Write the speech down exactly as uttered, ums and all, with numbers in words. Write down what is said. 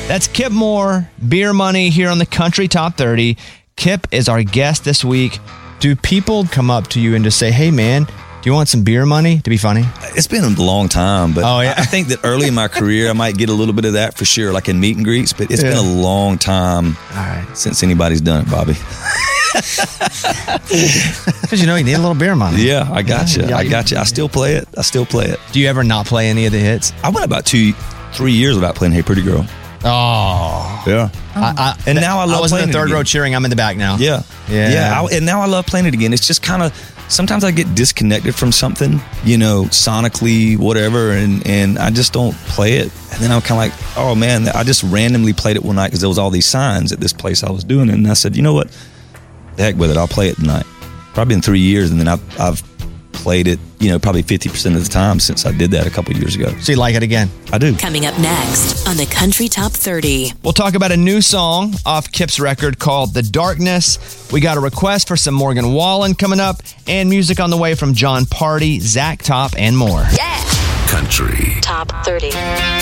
That's Kip Moore, Beer Money here on the Country Top thirty. Kip is our guest this week. Do people come up to you and just say, hey, man, do you want some beer money to be funny? It's been a long time, but oh, yeah. I think that early in my career, I might get a little bit of that for sure, like in meet and greets, but it's yeah. been a long time All right. since anybody's done it, Bobby. Because, you know, you need a little beer money. Yeah, I got you. Yeah, I got you. I still play it. I still play it. Do you ever not play any of the hits? I went about two, three years without playing Hey Pretty Girl. Oh. Yeah. I, I, and now I love I was playing in the third it row cheering. I'm in the back now. Yeah. Yeah. Yeah. I, and now I love playing it again. It's just kind of, sometimes I get disconnected from something, you know, sonically, whatever, and, and I just don't play it. And then I'm kind of like, oh, man, I just randomly played it one night because there was all these signs at this place I was doing it. And I said, you know what? The heck with it. I'll play it tonight. Probably been three years, and then I've, I've played it, you know, probably fifty percent of the time since I did that a couple of years ago. So you like it again? I do. Coming up next on the Country Top thirty. We'll talk about a new song off Kip's record called The Darkness. We got a request for some Morgan Wallen coming up, and music on the way from John Party, Zach Top, and more. Yeah. Country Top thirty.